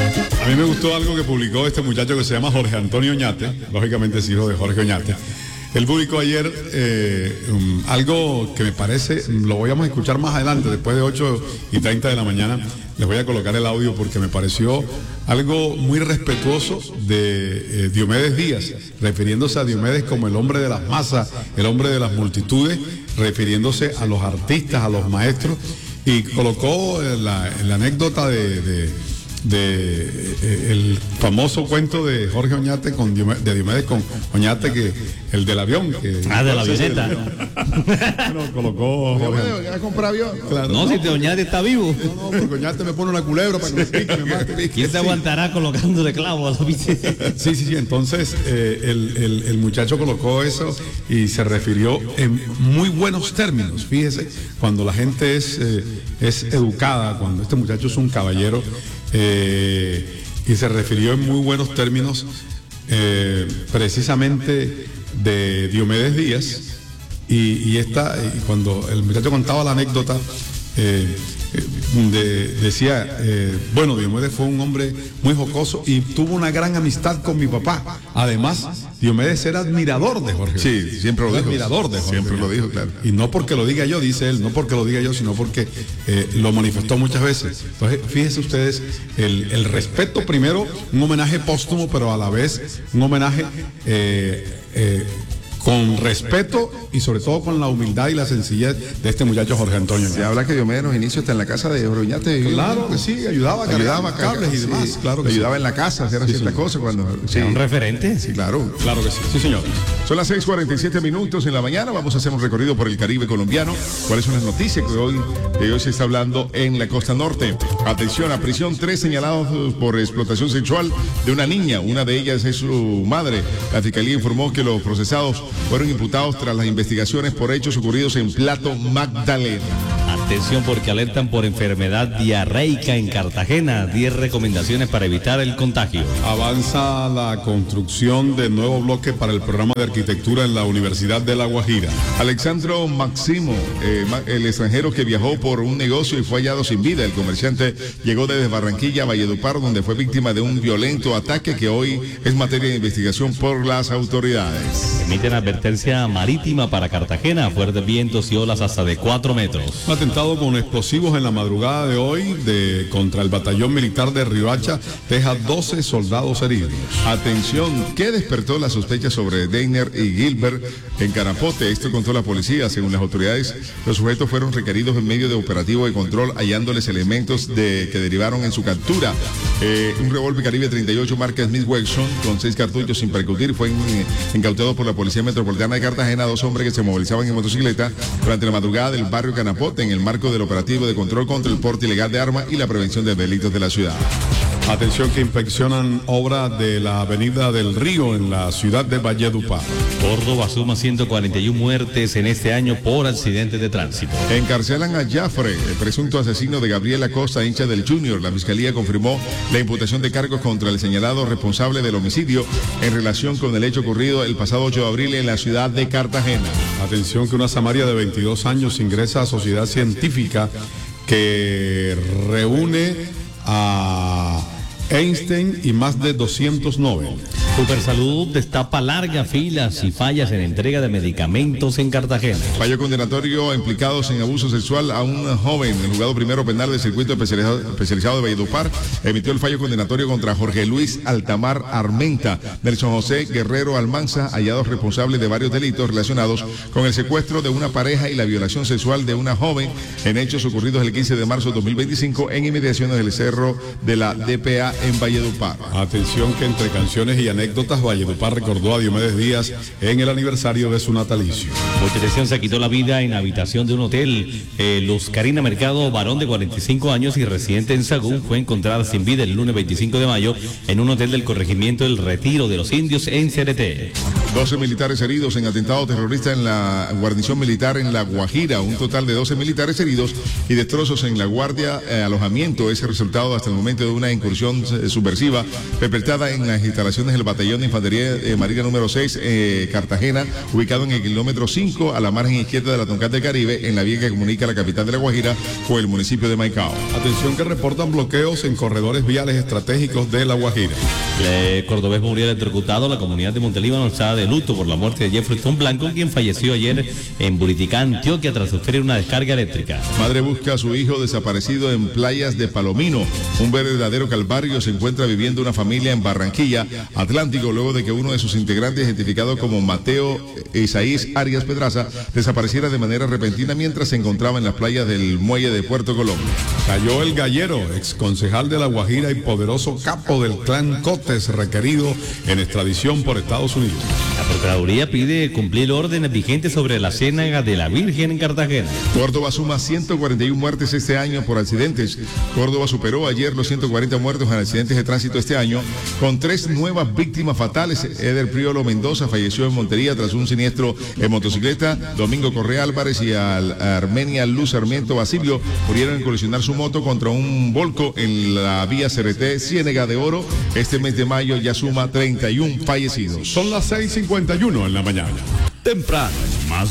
A mí me gustó algo que publicó este muchacho que se llama Jorge Antonio Oñate, lógicamente es hijo de Jorge Oñate. Él publicó ayer algo que me parece, lo vamos a escuchar más adelante, después de 8:30 de la mañana. Les voy a colocar el audio porque me pareció algo muy respetuoso de Diomedes Díaz, refiriéndose a Diomedes como el hombre de las masas, el hombre de las multitudes, refiriéndose a los artistas, a los maestros, y colocó la anécdota de el famoso cuento de Jorge Oñate de Diomedes con Oñate, que el del avión, de la avioneta. Bueno, colocó Jorge. ¿A comprar avión? Claro, no, si te Oñate está vivo. No, porque Oñate me pone una culebra para que me pique, me mate. ¿Quién se aguantará colocándole clavos? Sí. Entonces, el muchacho colocó eso y se refirió en muy buenos términos. Fíjese, cuando la gente es educada, cuando este muchacho es un caballero, y se refirió en muy buenos términos precisamente de Diomedes Díaz, y cuando el muchacho contaba la anécdota, decía, bueno, Diomedes fue un hombre muy jocoso y tuvo una gran amistad con mi papá. Además, Diomedes era admirador de Jorge. Sí, siempre lo dijo. Admirador de Jorge. Siempre lo dijo, claro. Y no porque lo diga yo, dice él, no porque lo diga yo, sino porque lo manifestó muchas veces. Entonces, fíjense ustedes, el respeto primero, un homenaje póstumo, pero a la vez un homenaje con respeto y sobre todo con la humildad y la sencillez de este muchacho Jorge Antonio. Se habla que Diomedes en los inicios está en la casa de Jorge Oñate. Claro que sí, ayudaba a cargar cables y demás. Sí, claro que ayudaba en la casa, hacer ciertas cosas cuando... Sí. ¿Un referente? Sí, claro. Claro que sí. Sí, señor. Son las 6:47 en la mañana. Vamos a hacer un recorrido por el Caribe colombiano. ¿Cuáles son las noticias que hoy se está hablando en la costa norte? Atención, a prisión 3 señalados por explotación sexual de una niña. Una de ellas es su madre. La fiscalía informó que los procesados fueron imputados tras las investigaciones por hechos ocurridos en Plato Magdalena. Atención, porque alertan por enfermedad diarreica en Cartagena. 10 recomendaciones para evitar el contagio. Avanza la construcción de nuevo bloque para el programa de arquitectura en la Universidad de La Guajira. Alexandro Maximo, el extranjero que viajó por un negocio y fue hallado sin vida. El comerciante llegó desde Barranquilla a Valledupar, donde fue víctima de un violento ataque que hoy es materia de investigación por las autoridades. Emiten advertencia marítima para Cartagena. Fuertes vientos y olas hasta de 4 metros. Un atentado con explosivos en la madrugada de hoy contra el batallón militar de Riohacha deja 12 soldados heridos. Atención, ¿qué despertó la sospecha sobre Deiner y Gilbert en Carapote? Esto contó la policía. Según las autoridades, los sujetos fueron requeridos en medio de operativo de control, hallándoles elementos que derivaron en su captura. Un revólver Caribe 38 marca Smith Wesson con 6 cartuchos sin percutir fue incautado por la Policía Metropolitana de Cartagena. 2 hombres que se movilizaban en motocicleta durante la madrugada del barrio Canapote en el marco del operativo de control contra el porte ilegal de armas y la prevención de delitos de la ciudad. Atención, que inspeccionan obra de la Avenida del Río en la ciudad de Valledupar. Córdoba suma 141 muertes en este año por accidentes de tránsito. Encarcelan a Jafre, el presunto asesino de Gabriel Acosta, hincha del Junior. La fiscalía confirmó la imputación de cargos contra el señalado responsable del homicidio en relación con el hecho ocurrido el pasado 8 de abril en la ciudad de Cartagena. Atención, que una samaria de 22 años ingresa a Sociedad Científica que reúne a Einstein y más de 200 Nobel. Supersalud destapa largas filas y fallas en entrega de medicamentos en Cartagena. Fallo condenatorio implicados en abuso sexual a un joven. El juzgado primero penal del circuito especializado de Valledupar emitió el fallo condenatorio contra Jorge Luis Altamar Armenta, Nelson José Guerrero Almanza, hallados responsables de varios delitos relacionados con el secuestro de una pareja y la violación sexual de una joven en hechos ocurridos el 15 de marzo de 2025 en inmediaciones del cerro de la DPA en Valledupar. Atención, que entre canciones y anécdotas, Valledupar recordó a Diomedes Díaz en el aniversario de su natalicio. Mucha atención, se quitó la vida en habitación de un hotel. Luz Karina Mercado, varón de 45 años y residente en Sagún, fue encontrada sin vida el lunes 25 de mayo en un hotel del corregimiento del Retiro de los Indios en Cereté. 12 militares heridos en atentado terrorista en la guarnición militar en La Guajira. Un total de 12 militares heridos y destrozos en la guardia alojamiento. Es el resultado hasta el momento de una incursión subversiva perpetrada en las instalaciones del Batallón de Infantería Marina número 6, Cartagena, ubicado en el kilómetro 5 a la margen izquierda de la Toncat del Caribe, en la vía que comunica la capital de La Guajira con el municipio de Maicao. Atención que reportan bloqueos en corredores viales estratégicos de La Guajira. El cordobés murió electrocutado. La comunidad de Montelíbano está de luto por la muerte de Jefferson Blanco, quien falleció ayer en Buriticá, Antioquia, tras sufrir una descarga eléctrica. Madre busca a su hijo desaparecido en playas de Palomino. Un verdadero calvario se encuentra viviendo una familia en Barranquilla, Atlántico, luego de que uno de sus integrantes, identificado como Mateo Isaías Arias Pedraza, desapareciera de manera repentina mientras se encontraba en las playas del muelle de Puerto Colombia. Cayó el Gallero, ex concejal de La Guajira y poderoso capo del clan Cotes, requerido en extradición por Estados Unidos. La Procuraduría pide cumplir órdenes vigentes sobre la Ciénaga de la Virgen en Cartagena. Córdoba suma 141 muertes este año por accidentes. Córdoba superó ayer los 140 muertos en accidentes de tránsito este año, con 3 nuevas víctimas fatales. Eder Priolo Mendoza falleció en Montería tras un siniestro en motocicleta. Domingo Correa Álvarez y Armenia Luz Sarmiento Basilio murieron en colisionar su moto contra un volco en la vía CRT Ciénaga de Oro. Este mes de mayo ya suma 31 fallecidos. Son las 6:51 en la mañana. Temprano, más